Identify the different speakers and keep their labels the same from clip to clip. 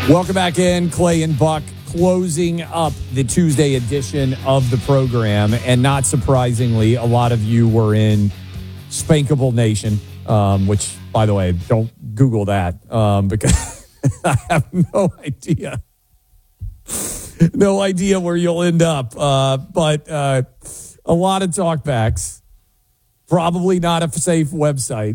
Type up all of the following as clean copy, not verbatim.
Speaker 1: Welcome back in, Clay and Buck, closing up the Tuesday edition of the program. And not surprisingly, a lot of you were in Spankable Nation, which, by the way, don't Google that because I have no idea. No idea where you'll end up. But a lot of talkbacks. Probably not a safe website.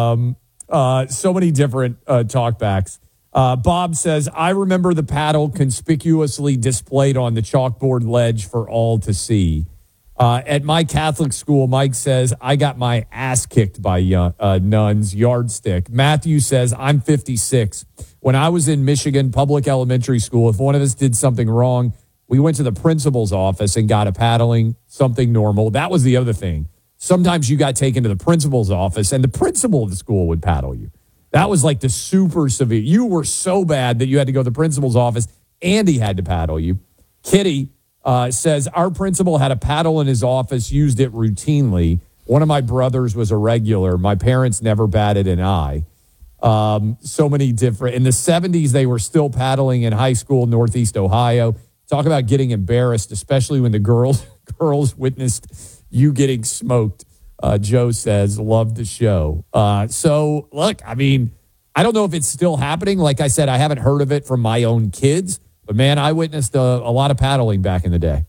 Speaker 1: So many different talkbacks. Bob says, I remember the paddle conspicuously displayed on the chalkboard ledge for all to see. At my Catholic school, Mike says, I got my ass kicked by nuns, yardstick. Matthew says, I'm 56. When I was in Michigan public elementary school, if one of us did something wrong, we went to the principal's office and got a paddling, something normal. That was the other thing. Sometimes you got taken to the principal's office and the principal of the school would paddle you. That was like the super severe. You were so bad that you had to go to the principal's office and he had to paddle you. Kitty says, our principal had a paddle in his office, used it routinely. One of my brothers was a regular. My parents never batted an eye. So many different. In the 70s, they were still paddling in high school, Northeast Ohio. Talk about getting embarrassed, especially when the girls witnessed you getting smoked. Joe says, love the show. So, look, I mean, I don't know if it's still happening. Like I said, I haven't heard of it from my own kids. But, man, I witnessed a lot of paddling back in the day.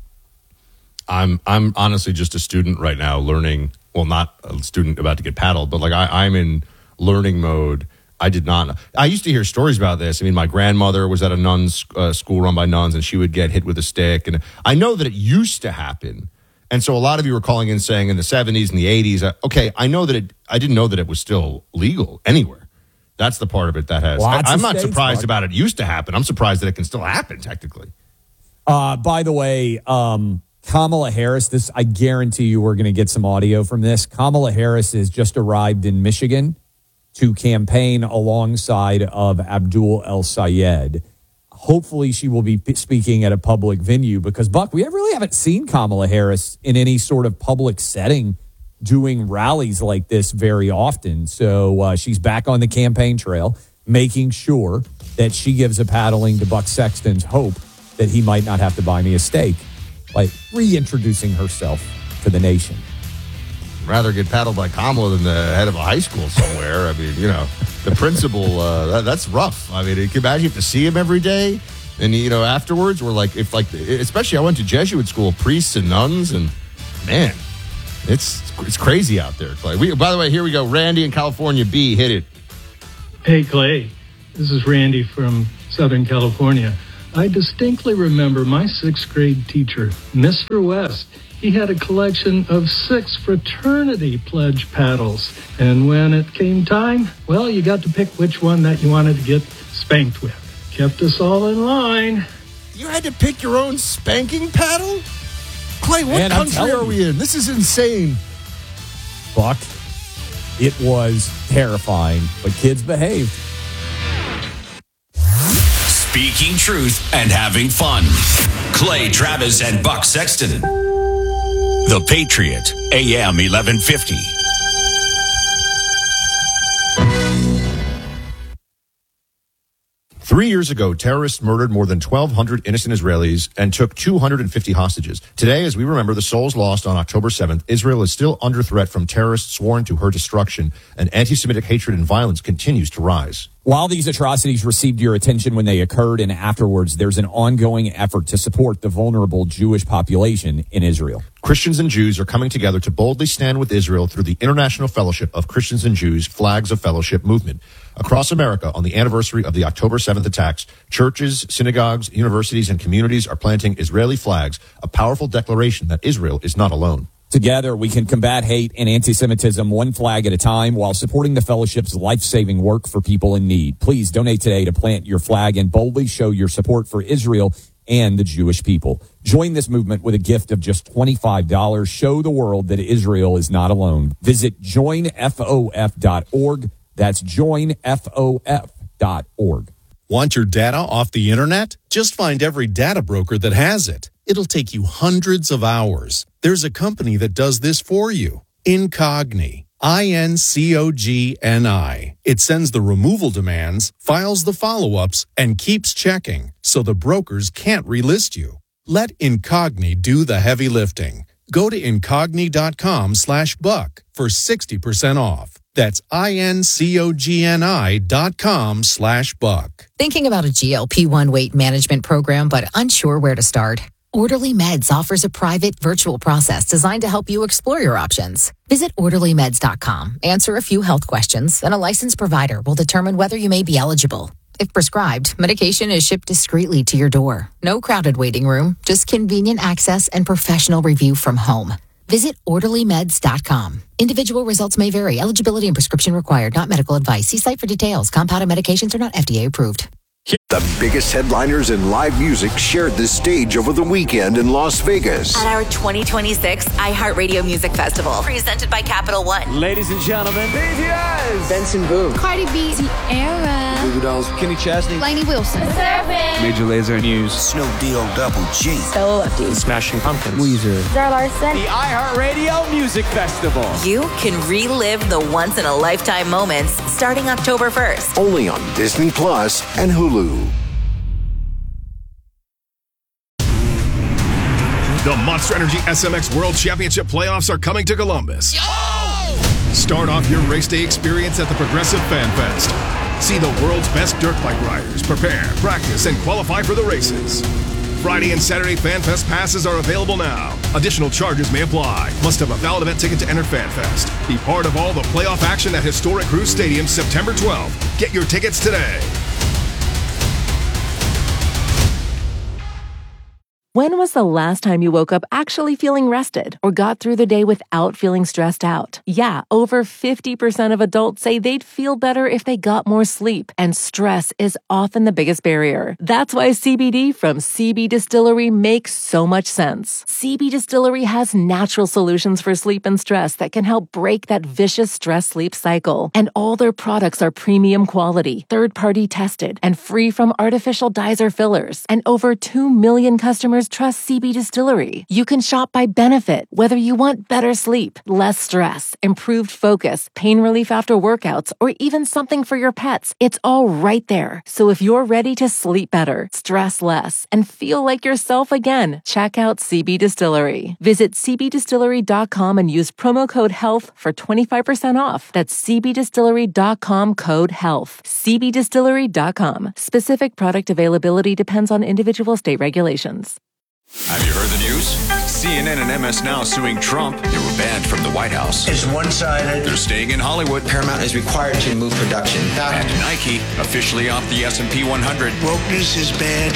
Speaker 2: I'm honestly just a student right now learning. Well, not a student about to get paddled, but, like, I'm in learning mode. I used to hear stories about this. I mean, my grandmother was at a nuns school run by nuns, and she would get hit with a stick. And I know that it used to happen. And so a lot of you were calling in saying in the 70s and the 80s, okay, I didn't know that it was still legal anywhere. That's the part of it that has. I'm not surprised about it used to happen. I'm surprised that it can still happen technically.
Speaker 1: By the way, Kamala Harris, I guarantee you we're going to get some audio from this. Kamala Harris has just arrived in Michigan to campaign alongside of Abdul El-Sayed. Hopefully she will be speaking at a public venue because, Buck, we really haven't seen Kamala Harris in any sort of public setting doing rallies like this very often. So she's back on the campaign trail, making sure that she gives a paddling to Buck Sexton's hope that he might not have to buy me a steak, like reintroducing herself to the nation.
Speaker 2: Rather get paddled by Kamala than the head of a high school somewhere. I mean, the principal, that's rough. I mean, can you imagine you have to see him every day? And, afterwards, we're like, especially I went to Jesuit school, priests and nuns, and man, it's crazy out there. By the way, here we go. Randy in California, B, hit it.
Speaker 3: Hey, Clay. This is Randy from Southern California. I distinctly remember my 6th grade teacher, Mr. West. He had a collection of 6 fraternity pledge paddles. And when it came time, well, you got to pick which one that you wanted to get spanked with. Kept us all in line.
Speaker 2: You had to pick your own spanking paddle? Clay, what country are we in? This is insane.
Speaker 1: Buck, it was terrifying, but kids behaved.
Speaker 4: Speaking truth and having fun. Clay Travis and Buck Sexton. The Patriot, AM 1150.
Speaker 2: Three years ago, terrorists murdered more than 1,200 innocent Israelis and took 250 hostages. Today, as we remember the souls lost on October 7th, Israel is still under threat from terrorists sworn to her destruction, and anti-Semitic hatred and violence continues to rise.
Speaker 1: While these atrocities received your attention when they occurred and afterwards, there's an ongoing effort to support the vulnerable Jewish population in Israel.
Speaker 2: Christians and Jews are coming together to boldly stand with Israel through the International Fellowship of Christians and Jews Flags of Fellowship movement. Across America, on the anniversary of the October 7th attacks, churches, synagogues, universities, and communities are planting Israeli flags, a powerful declaration that Israel is not alone.
Speaker 1: Together, we can combat hate and anti-Semitism one flag at a time while supporting the fellowship's life-saving work for people in need. Please donate today to plant your flag and boldly show your support for Israel and the Jewish people. Join this movement with a gift of just $25. Show the world that Israel is not alone. Visit joinfof.org. That's joinfof.org.
Speaker 5: Want your data off the internet? Just find every data broker that has it. It'll take you hundreds of hours. There's a company that does this for you. Incogni. INCOGNI. It sends the removal demands, files the follow-ups, and keeps checking, so the brokers can't relist you. Let Incogni do the heavy lifting. Go to incogni.com/buck for 60% off. That's INCOGNI.com/buck.
Speaker 6: Thinking about a GLP-1 weight management program but unsure where to start? Orderly Meds offers a private virtual process designed to help you explore your options. Visit orderlymeds.com, answer a few health questions, and a licensed provider will determine whether you may be eligible. If prescribed, medication is shipped discreetly to your door. No crowded waiting room, just convenient access and professional review from home. Visit orderlymeds.com. Individual results may vary. Eligibility and prescription required, not medical advice. See site for details. Compounded medications are not FDA approved.
Speaker 7: The biggest headliners in live music shared this stage over the weekend in Las Vegas.
Speaker 8: At our 2026 iHeartRadio Music Festival, presented by Capital One.
Speaker 9: Ladies and gentlemen, BTS,
Speaker 10: Benson Boone,
Speaker 11: Cardi B, Sierra,
Speaker 10: Goo Goo Dolls, Kenny Chesney,
Speaker 11: Lainey Wilson,
Speaker 10: Major Lazer, News,
Speaker 12: Snoop D.O. Double G,
Speaker 11: Stella Lefty,
Speaker 10: Smashing Pumpkins,
Speaker 12: Weezer,
Speaker 11: Zara Larson.
Speaker 9: The iHeartRadio Music Festival.
Speaker 8: You can relive the once-in-a-lifetime moments starting October 1st.
Speaker 7: Only on Disney Plus and Hulu.
Speaker 13: The Monster Energy SMX World Championship playoffs are coming to Columbus. Yo! Start off your race day experience at the Progressive Fan Fest. See the world's best dirt bike riders prepare, practice, and qualify for the races. Friday and Saturday Fan Fest passes are available now. Additional charges may apply. Must have a valid event ticket to enter Fan Fest. Be part of all the playoff action at historic Cruise Stadium September 12th. Get your tickets today.
Speaker 14: When was the last time you woke up actually feeling rested or got through the day without feeling stressed out? Yeah, over 50% of adults say they'd feel better if they got more sleep, and stress is often the biggest barrier. That's why CBD from CB Distillery makes so much sense. CB Distillery has natural solutions for sleep and stress that can help break that vicious stress-sleep cycle. And all their products are premium quality, third-party tested, and free from artificial dyes or fillers. And over 2 million customers trust CB Distillery. You can shop by benefit, whether you want better sleep, less stress, improved focus, pain relief after workouts, or even something for your pets. It's all right there. So if you're ready to sleep better, stress less, and feel like yourself again, check out CB Distillery. Visit cbdistillery.com and use promo code HEALTH for 25% off. That's cbdistillery.com code HEALTH. cbdistillery.com. Specific product availability depends on individual state regulations.
Speaker 4: Have you heard the news? CNN and MS Now suing Trump. They were banned from the White House.
Speaker 12: It's one-sided.
Speaker 4: They're staying in Hollywood.
Speaker 12: Paramount is required to move production.
Speaker 4: And Nike, officially off the S&P 100.
Speaker 12: Wokeness is bad.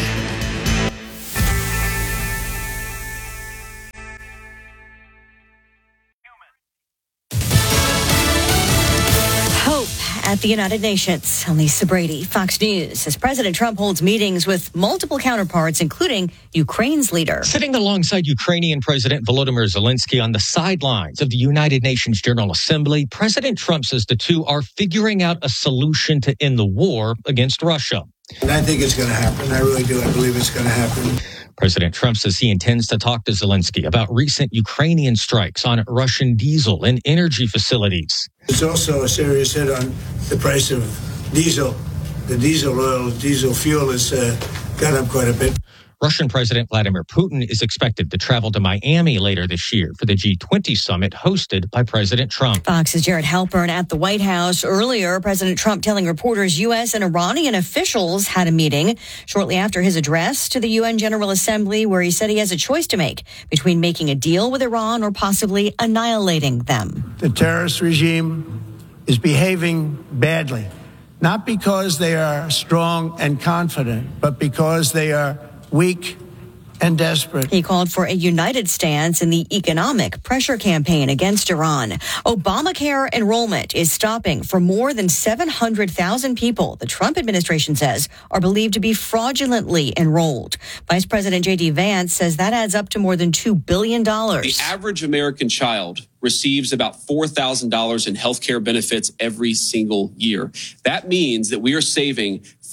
Speaker 15: At the United Nations, Lisa Brady, Fox News, as President Trump holds meetings with multiple counterparts, including Ukraine's leader.
Speaker 16: Sitting alongside Ukrainian President Volodymyr Zelensky on the sidelines of the United Nations General Assembly, President Trump says the two are figuring out a solution to end the war against Russia.
Speaker 17: And I think it's going to happen. I really do. I believe it's going to happen.
Speaker 16: President Trump says he intends to talk to Zelensky about recent Ukrainian strikes on Russian diesel and energy facilities.
Speaker 17: It's also a serious hit on the price of diesel. The diesel fuel has gone up quite a bit.
Speaker 16: Russian President Vladimir Putin is expected to travel to Miami later this year for the G20 summit hosted by President Trump.
Speaker 15: Fox's Jared Halpern at the White House. Earlier, President Trump telling reporters U.S. and Iranian officials had a meeting shortly after his address to the UN General Assembly, where he said he has a choice to make between making a deal with Iran or possibly annihilating them.
Speaker 17: The terrorist regime is behaving badly, not because they are strong and confident, but because they are weak and desperate.
Speaker 15: He called for a united stance in the economic pressure campaign against Iran. Obamacare enrollment is stopping for more than 700,000 people the Trump administration says are believed to be fraudulently enrolled. Vice President J.D. Vance says that adds up to more than $2 billion.
Speaker 18: The average American child receives about $4,000 in health care benefits every single year. That means that we are saving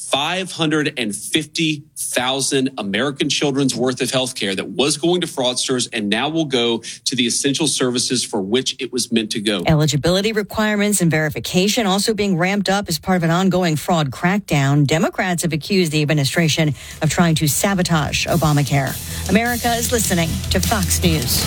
Speaker 18: 550,000 American children's worth of health care that was going to fraudsters and now will go to the essential services for which it was meant to go.
Speaker 15: Eligibility requirements and verification also being ramped up as part of an ongoing fraud crackdown. Democrats have accused the administration of trying to sabotage Obamacare. America is listening to Fox News.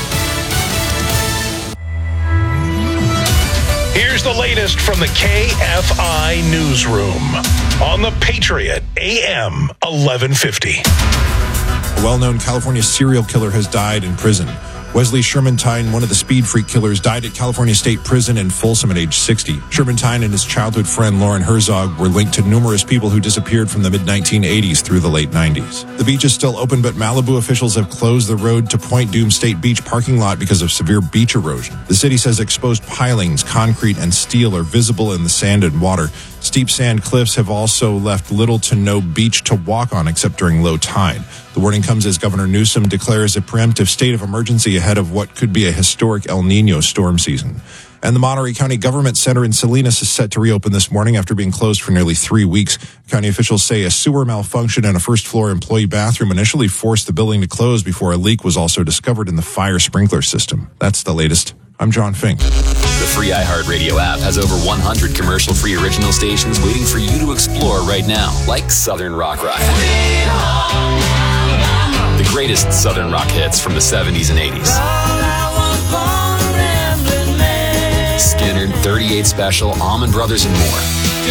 Speaker 19: Here's the latest from the KFI Newsroom on the Patriot AM 1150.
Speaker 20: A well-known California serial killer has died in prison. Wesley Shermantine, one of the Speed Freak killers, died at California State Prison in Folsom at age 60. Shermantine and his childhood friend Lauren Herzog were linked to numerous people who disappeared from the mid-1980s through the late 90s. The beach is still open, but Malibu officials have closed the road to Point Dume State Beach parking lot because of severe beach erosion. The city says exposed pilings, concrete, and steel are visible in the sand and water. Steep sand cliffs have also left little to no beach to walk on except during low tide. The warning comes as Governor Newsom declares a preemptive state of emergency ahead of what could be a historic El Nino storm season. And the Monterey County Government Center in Salinas is set to reopen this morning after being closed for nearly 3 weeks. County officials say a sewer malfunction in a first-floor employee bathroom initially forced the building to close before a leak was also discovered in the fire sprinkler system. That's the latest. I'm John Fink.
Speaker 21: The free iHeartRadio app has over 100 commercial-free original stations waiting for you to explore right now, like Southern Rock Riot. The greatest Southern rock hits from the 70s and 80s. Skinner, 38 Special, Allman Brothers, and more.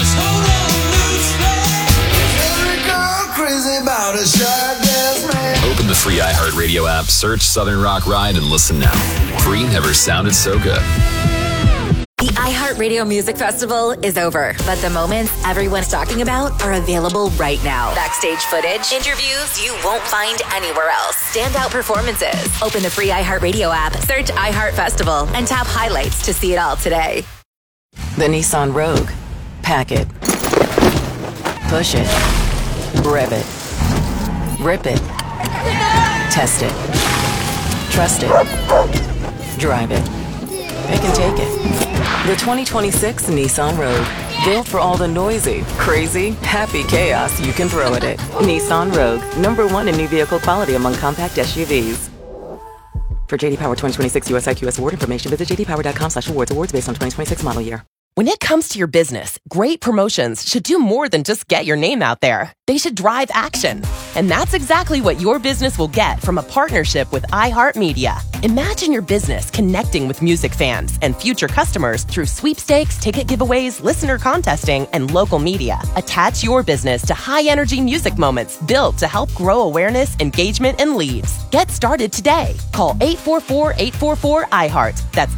Speaker 21: Open the free iHeartRadio app, search Southern Rock Ride, and listen now. Free never sounded so good.
Speaker 8: The iHeartRadio Music Festival is over, but the moments everyone's talking about are available right now. Backstage footage, interviews you won't find anywhere else, standout performances. Open the free iHeartRadio app, search iHeart Festival, and tap highlights to see it all today.
Speaker 22: The Nissan Rogue. Pack it. Push it. Rev it. Rip it. Test it. Trust it. Drive it. Pick and take it. The 2026 Nissan Rogue. Built for all the noisy, crazy, happy chaos you can throw at it. Nissan Rogue. #1 in new vehicle quality among compact SUVs. For JD Power 2026 US IQS award information, visit jdpower.com/awards. Awards based on 2026 model year.
Speaker 23: When it comes to your business, great promotions should do more than just get your name out there. They should drive action. And that's exactly what your business will get from a partnership with iHeartMedia. Imagine your business connecting with music fans and future customers through sweepstakes, ticket giveaways, listener contesting, and local media. Attach your business to high-energy music moments built to help grow awareness, engagement, and leads. Get started today. Call 844-844-iHeart. That's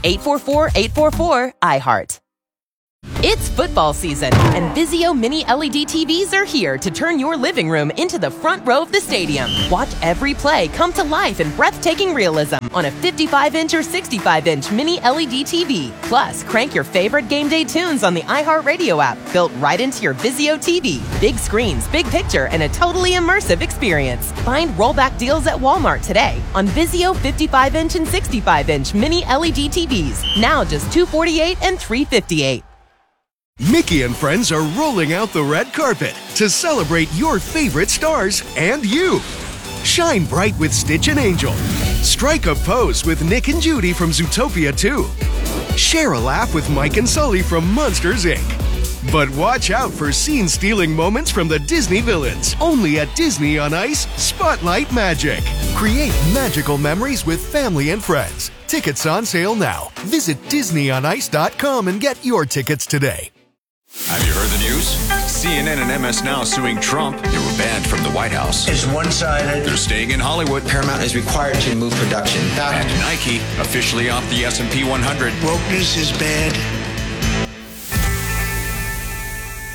Speaker 23: 844-844-iHeart. It's football season, and Vizio Mini LED TVs are here to turn your living room into the front row of the stadium. Watch every play come to life in breathtaking realism on a 55-inch or 65-inch Mini LED TV. Plus, crank your favorite game day tunes on the iHeartRadio app, built right into your Vizio TV. Big screens, big picture, and a totally immersive experience. Find rollback deals at Walmart today on Vizio 55-inch and 65-inch Mini LED TVs. Now just $248 and $358.
Speaker 13: Mickey and friends are rolling out the red carpet to celebrate your favorite stars and you. Shine bright with Stitch and Angel. Strike a pose with Nick and Judy from Zootopia 2. Share a laugh with Mike and Sully from Monsters, Inc. But watch out for scene-stealing moments from the Disney villains. Only at Disney on Ice Spotlight Magic. Create magical memories with family and friends. Tickets on sale now. Visit DisneyOnIce.com and get your tickets today.
Speaker 4: Have you heard the news? CNN and MS Now suing Trump. They were banned from the White House.
Speaker 12: It's one-sided.
Speaker 4: They're staying in Hollywood.
Speaker 12: Paramount is required to move production.
Speaker 4: And Nike, officially off the S&P 100.
Speaker 12: Wokeness is bad.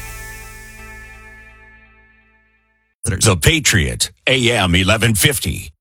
Speaker 4: The Patriot, AM 1150.